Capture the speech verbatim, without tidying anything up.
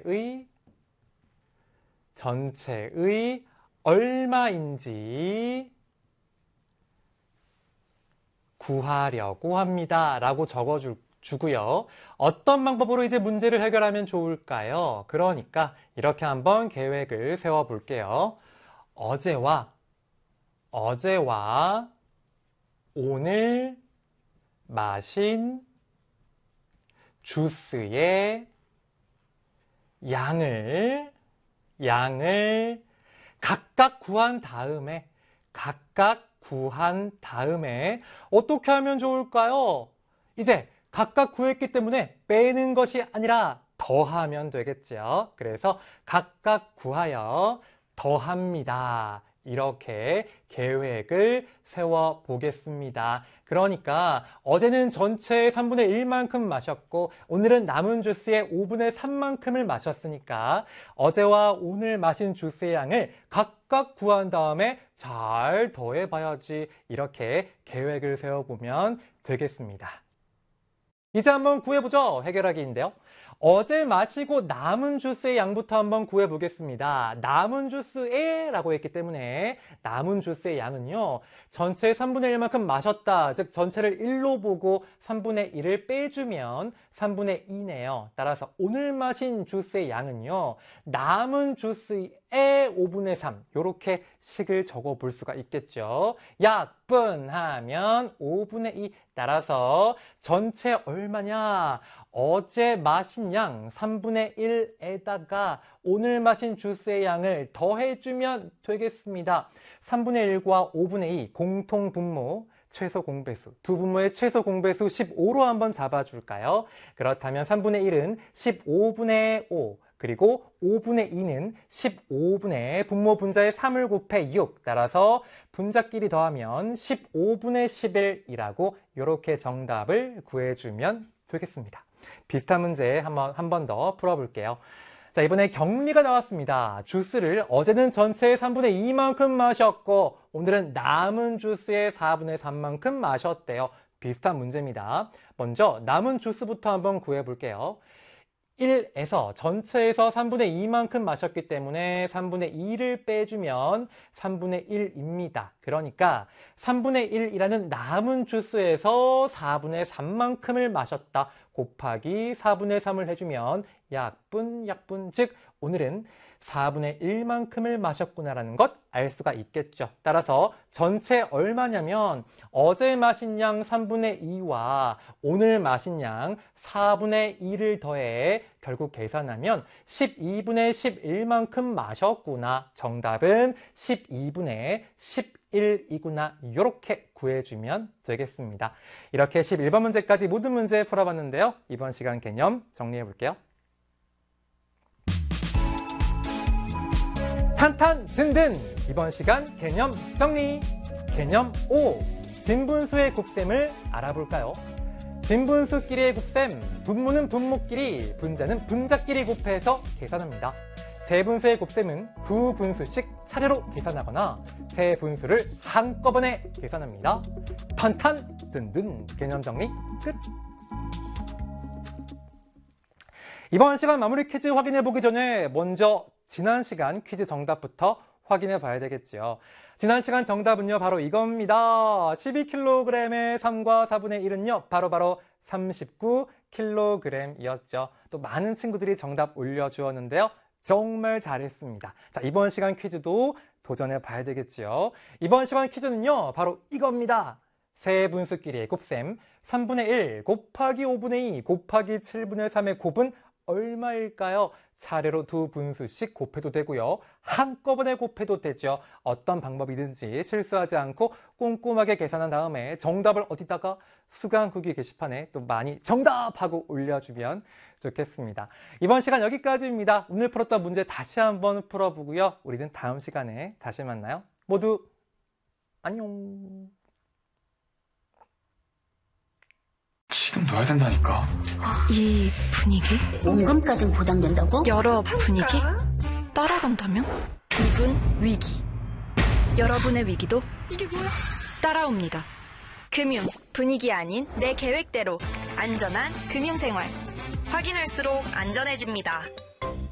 전체의 전체의 얼마인지 구하려고 합니다. 라고 적어주고요. 어떤 방법으로 이제 문제를 해결하면 좋을까요? 그러니까 이렇게 한번 계획을 세워볼게요. 어제와 어제와 오늘 마신 주스의 양을 양을 각각 구한 다음에 각각 구한 다음에 어떻게 하면 좋을까요? 이제 각각 구했기 때문에 빼는 것이 아니라 더하면 되겠죠. 그래서 각각 구하여 더합니다. 이렇게 계획을 세워 보겠습니다. 그러니까 어제는 전체의 삼분의 일만큼 마셨고 오늘은 남은 주스의 오분의 삼만큼을 마셨으니까 어제와 오늘 마신 주스의 양을 각각 구한 다음에 잘 더해 봐야지. 이렇게 계획을 세워보면 되겠습니다. 이제 한번 구해보죠. 해결하기인데요. 어제 마시고 남은 주스의 양부터 한번 구해보겠습니다. 남은 주스에 라고 했기 때문에 남은 주스의 양은요, 전체의 삼분의 일만큼 마셨다. 즉 전체를 일로 보고 삼분의 일을 빼주면 삼분의 이네요. 따라서 오늘 마신 주스의 양은요, 남은 주스의 오분의 삼 이렇게 식을 적어 볼 수가 있겠죠. 약분하면 오분의 이. 따라서 전체 얼마냐? 어제 마신 양 삼분의 일에다가 오늘 마신 주스의 양을 더해주면 되겠습니다. 삼분의 일과 오분의 이 공통 분모, 최소 공배수, 두 분모의 최소 공배수 십오로 한번 잡아줄까요? 그렇다면 삼분의 일은 십오분의 오, 그리고 오분의 이는 십오분의 분모 분자의 삼을 곱해 육. 따라서 분자끼리 더하면 십오분의 십일이라고 이렇게 정답을 구해주면 되겠습니다. 비슷한 문제 한번 한 번 더 풀어볼게요. 자, 이번에 격리가 나왔습니다. 주스를 어제는 전체의 삼분의 이만큼 마셨고 오늘은 남은 주스의 사분의 삼만큼 마셨대요. 비슷한 문제입니다. 먼저 남은 주스부터 한번 구해볼게요. 일에서 전체에서 삼분의 이만큼 마셨기 때문에 삼분의 이를 빼주면 삼분의 일입니다. 그러니까 삼분의 일이라는 남은 주스에서 사분의 삼만큼을 마셨다 곱하기 사분의 삼을 해주면 약분, 약분, 즉 오늘은 사분의 일만큼을 마셨구나라는 것 알 수가 있겠죠. 따라서 전체 얼마냐면 어제 마신 양 삼분의 이와 오늘 마신 양 사분의 이를 더해 결국 계산하면 십이분의 십일만큼 마셨구나. 정답은 십이분의 십일이구나. 이렇게 구해주면 되겠습니다. 이렇게 십일 번 문제까지 모든 문제 풀어봤는데요. 이번 시간 개념 정리해 볼게요. 탄탄든든! 이번 시간 개념 정리! 개념 오! 진분수의 곱셈을 알아볼까요? 진분수끼리의 곱셈, 분모는 분모끼리, 분자는 분자끼리 곱해서 계산합니다. 세 분수의 곱셈은 두 분수씩 차례로 계산하거나 세 분수를 한꺼번에 계산합니다. 탄탄든든! 개념 정리 끝! 이번 시간 마무리 퀴즈 확인해 보기 전에 먼저 지난 시간 퀴즈 정답부터 확인해 봐야 되겠죠. 지난 시간 정답은요, 바로 이겁니다. 십이 킬로그램의 삼과 사분의 일은요, 바로바로 삼십구 킬로그램이었죠. 또 많은 친구들이 정답 올려주었는데요. 정말 잘했습니다. 자, 이번 시간 퀴즈도 도전해 봐야 되겠죠. 이번 시간 퀴즈는요, 바로 이겁니다. 세 분수끼리의 곱셈, 삼분의 일 곱하기 오분의 이 곱하기 칠분의 삼의 곱은 얼마일까요? 차례로 두 분수씩 곱해도 되고요. 한꺼번에 곱해도 되죠. 어떤 방법이든지 실수하지 않고 꼼꼼하게 계산한 다음에 정답을 어디다가 수강 후기 게시판에 또 많이 정답하고 올려주면 좋겠습니다. 이번 시간 여기까지입니다. 오늘 풀었던 문제 다시 한번 풀어보고요. 우리는 다음 시간에 다시 만나요. 모두 안녕. 지금 넣어야 된다니까. 이 분위기? 원금까진 보장된다고? 여러 분위기? 따라간다면? 이분 위기. 여러분의 위기도 이게 뭐야? 따라옵니다. 금융, 분위기 아닌 내 계획대로 안전한 금융생활. 확인할수록 안전해집니다.